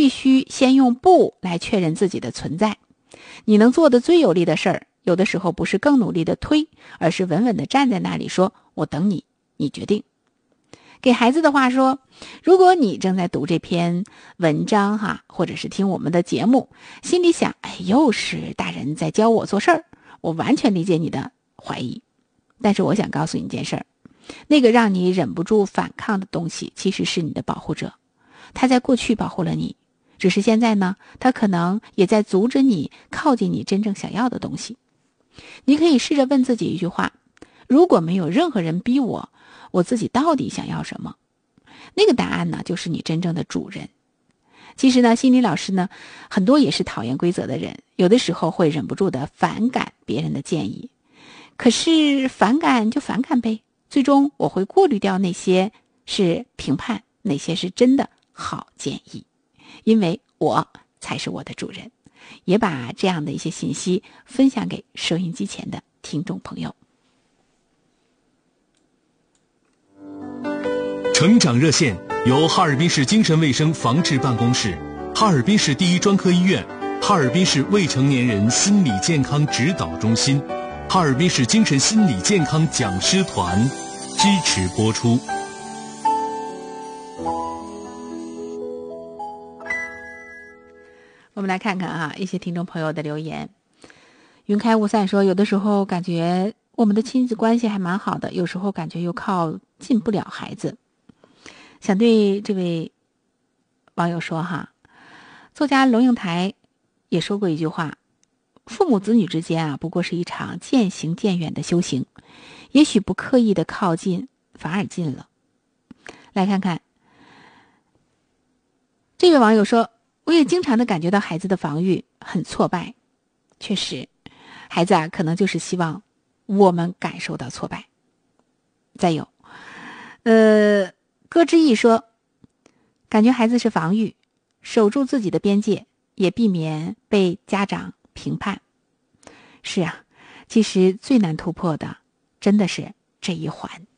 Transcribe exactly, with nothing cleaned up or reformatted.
必须先用不来确认自己的存在。你能做的最有力的事儿，有的时候不是更努力的推，而是稳稳的站在那里说，我等你，你决定。给孩子的话说，如果你正在读这篇文章哈，或者是听我们的节目，心里想，哎，又是大人在教我做事儿，我完全理解你的怀疑。但是我想告诉你一件事儿，那个让你忍不住反抗的东西，其实是你的保护者。他在过去保护了你，只是现在呢，他可能也在阻止你靠近你真正想要的东西。你可以试着问自己一句话，如果没有任何人逼我，我自己到底想要什么？那个答案呢，就是你真正的主人。其实呢，心理老师呢，很多也是讨厌规则的人，有的时候会忍不住的反感别人的建议。可是反感就反感呗，最终我会过滤掉那些是评判，哪些是真的好建议，因为我才是我的主人。也把这样的一些信息分享给收音机前的听众朋友。 成长热线由哈尔滨市精神卫生防治办公室、哈尔滨市第一专科医院、哈尔滨市未成年人心理健康指导中心、哈尔滨市精神心理健康讲师团支持播出。 我们来看看啊，一些听众朋友的留言。云开雾散说，有的时候感觉我们的亲子关系还蛮好的，有时候感觉又靠近不了孩子。想对这位网友说哈，作家龙应台也说过一句话，父母子女之间啊，不过是一场渐行渐远的修行，也许不刻意的靠近，反而近了。来看看这位网友说，我也经常的感觉到孩子的防御很挫败。确实，孩子啊，可能就是希望我们感受到挫败。再有，呃，歌之意说，感觉孩子是防御，守住自己的边界，也避免被家长评判。是啊，其实最难突破的，真的是这一环。